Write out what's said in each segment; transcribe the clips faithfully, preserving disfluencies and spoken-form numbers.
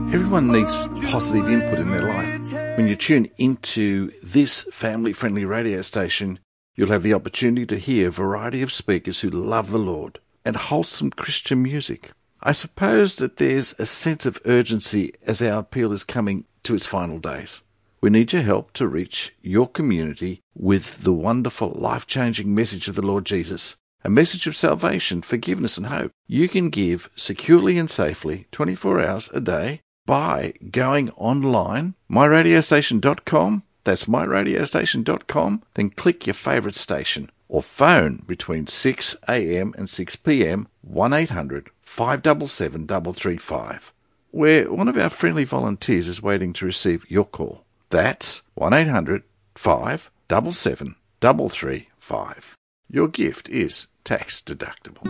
Everyone needs positive input in their life. When you tune into this family-friendly radio station, you'll have the opportunity to hear a variety of speakers who love the Lord and wholesome Christian music. I suppose that there's a sense of urgency as our appeal is coming to its final days. We need your help to reach your community with the wonderful, life-changing message of the Lord Jesus, a message of salvation, forgiveness and hope. You can give securely and safely twenty-four hours a day by going online, my radio station dot com, that's my radio station dot com, then click your favourite station, or phone between six a.m. and six p.m. one eight hundred five seven seven three three five, where one of our friendly volunteers is waiting to receive your call. That's one eight hundred five seven seven three three five. Your gift is tax deductible.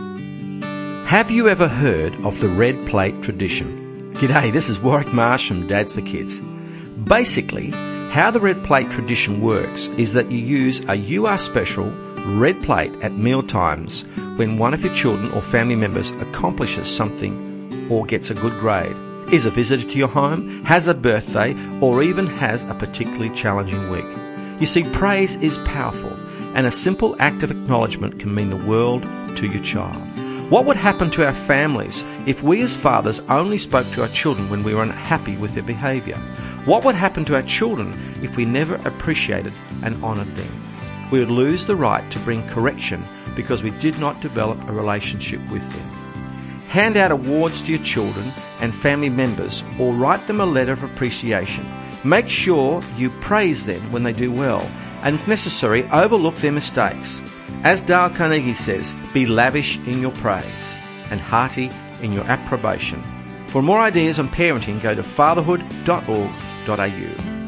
Have you ever heard of the red plate tradition? G'day, this is Warwick Marsh from Dads for Kids. Basically, how the red plate tradition works is that you use a You Are Special red plate at meal times when one of your children or family members accomplishes something or gets a good grade, is a visitor to your home, has a birthday, or even has a particularly challenging week. You see, praise is powerful, and a simple act of acknowledgement can mean the world to your child. What would happen to our families if we as fathers only spoke to our children when we were unhappy with their behaviour? What would happen to our children if we never appreciated and honoured them? We would lose the right to bring correction because we did not develop a relationship with them. Hand out awards to your children and family members, or write them a letter of appreciation. Make sure you praise them when they do well, and if necessary, overlook their mistakes. As Dale Carnegie says, be lavish in your praise and hearty in your approbation. For more ideas on parenting, go to fatherhood dot org dot a u.